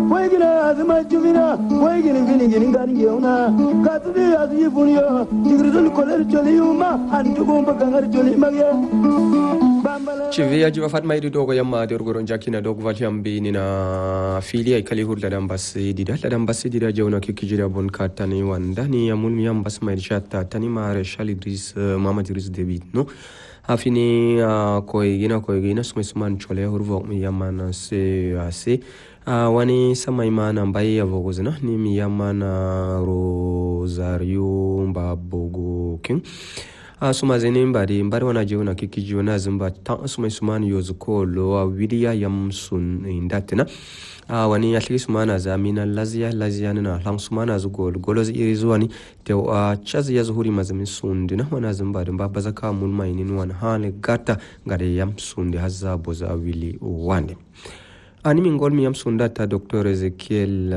Waigina Azma Juvina, Waigin Vinigin Gangiona, Katri as Yifunio, Tigrizul Koler Joliuma, and Tugumba Gangar Jolimagia. Chivia Jiva Fatma Dogo Yama, Dorgoron Jakina Dog Valiambi Nina Filia Kalihud Ladambasi, Dida Ladambasi, Dida Jona Kikijira Bon Katani, one Dani Amulmiam Basma Shata, Tanima Shalidris, Mama Diris David, no? Afini Koigina Smithman Chole, Urvok Miyamana se wani Samaimana Mbaya Vogozana, Nimi Yamana Rosario Babogo King. Sumazeni mbari wana jiona kikijiona zimba sumani yozuko lo widia yamsun indatena wani atli sumana zamina lazia na lang sumana zugol golozi irizwani te chazi ya zuhuri mazami sundina wana zimbari mbabaza ka mulma inin wana hale gata ngade yamsundi haza boza wili wande Animi ngolmi yamsundata Dr. Ezekiel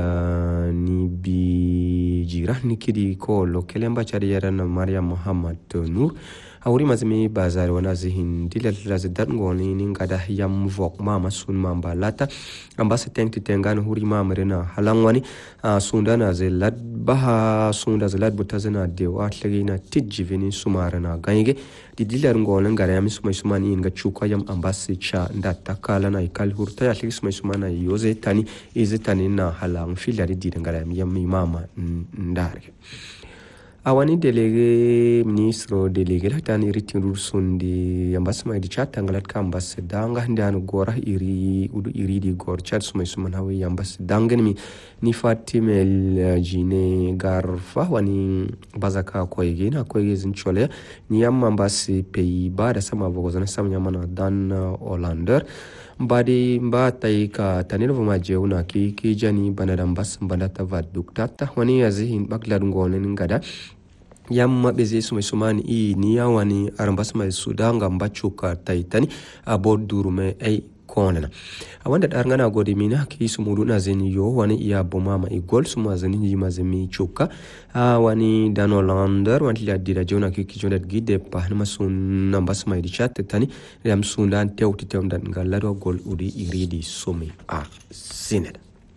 Nibijira nikidi ko lokelemba chariyara na Maria Muhammad Nur awuri mazimi bazar wana zihin dilal ngoni ningada yam vok mama sun mamba lata ambasa tengti tengana huri mama rena halangwani sundana zelad baha sunda zelad butazana dewa tlagina tijivini sumarana ganyige didilar ngolin gara yam sumani inga chuka yam ambasi cha ndata kala na ikal hurta ya tligi sumana yoze tani izetani na halang filari didangara yam mama ndare awani delege ministro delege latani ritin sundi ambasma di chat ngalat ka ambassadanga ndanu gora iri di gor chat sumai hawi ambassadanga ni Fatimel jine garfa wani bazaka koyegina koyezin chole ni yamma ambasi pei ba da sama vogozana samnya mana dan Hollander badi mbatai ka tanilvo majeuna ki jani banadam bas bandata vaduk tata wani yazihin baklad ngonen ngada yamma beze sumani ni yawani arambas mai sudanga mbachuka taitani abodurume ai konana awanda darngana godi mina ki sumudu na zeni yo wani iya bomama igol suma zeni yima zemi chuka wani Dan Hollander wani la dira jona ki jonet gide pa masun nambas mai di chat tani yam sundan tewti temdan galado gol udi iridi sumi sineda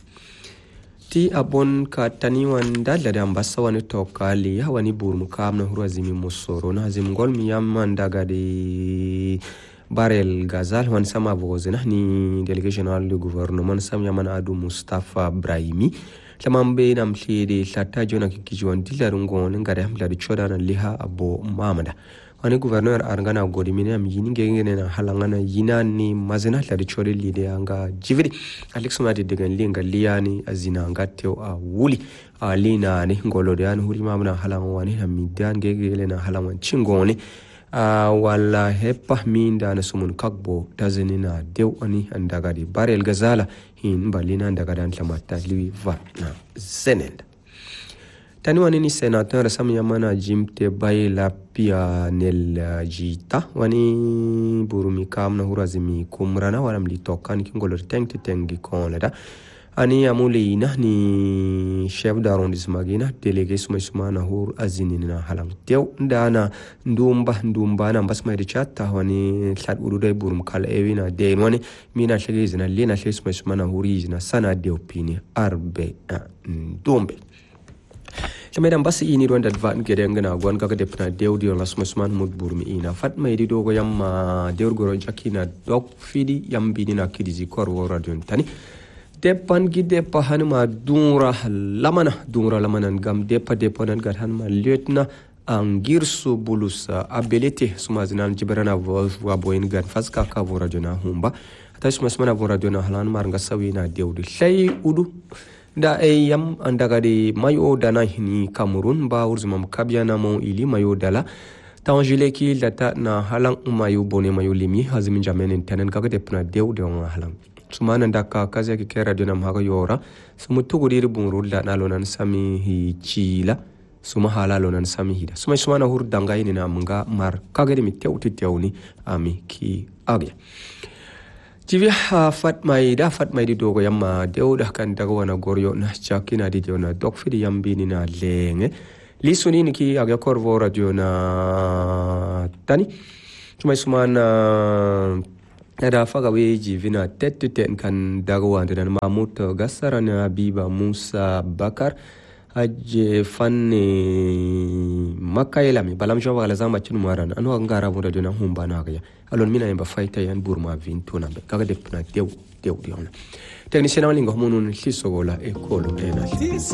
ti abon ka tani wanda da ambassa wani tokali wani burmu kam na huru azimi musoro na azim gol mi yamman daga de Barel Gazal wan sama vozena ni delegation al gouvernement sam yaman adu Mustafa Brahimi tamambe nam tlede tlata jona kikijon dilarungon ngare hamla di chodana liha abo mamada wani gouverneur arngana godimine am yini ngene na halangana yina ni mazena tladi chode lide anga jividi alexuma de degan linga liani azina ngateo wuli alina ni ngolode an huri mamna halang wani hamidan ngegele na halang chingoni wala hepa minda na sumun kakbo tazenina dew ani andaga di Barel Gazala hin balina andaga dan lamata liwi va na zenenda tani wani ni senator Samia mana jimte bayla pia nel jita wani burumi kam na hurazimi kumrana waram litokan kingolor tengti tengi konleda ani amuli na ni chef d'arrondissement gina délégué suma na hur azinina halang tew ndana ndumba na basma de chatta wani tlad uruday burum kala ewina de wani mina tlegizina lena suma na hurizina sana de opini arbe ndumbe Kemudian basi ini ruang dadvat gedengana guan kaga depna deu di olas musman mud burmi ina fatma idi dogo yam deur goron jakina dok fidi yam bidina kidizi korwo radio tani depan gide pahanuma dunra lamana gam depanan gadhan ma lieutenant angirsu bulusa ability sumazinan jibrana wa boyin gad faska ka radio na humba tash musmana radio na halan maranga sawina deudi shay udu da yam andaga de mayo dana hini Cameroon ba urzumam kabiana mo ili mayo dala tangile ki data na halang mayo bone mayo limi hazimin jamen tanen kaga de pna dew de on halang sumana ndaka kaza ki kera de nam haga yora sumutu gudir bunrul da nalonan sami hi chila suma halalonan sami hida suma na hur danga ni na munga mar kaga de mitewti tewni ami ki agya Jivi Fatma di dogo yamma deuda kan daga wana goryo na chakina di na dokfidi yambi ni na lenge lisuni ni ki aga korvo radio na tani sumana ada faga weji vina tetu ten kan dagwa dan Mahmud Gassaran Habiba Musa Bakar aje fanne makayela mi balam jo wala zamba cin maran anu ngara mu da dona humba na ga alon mina en ba faita yan burma vintuna be kaga de pna dew diona technicien wali ngo munun lisogola e kolo tena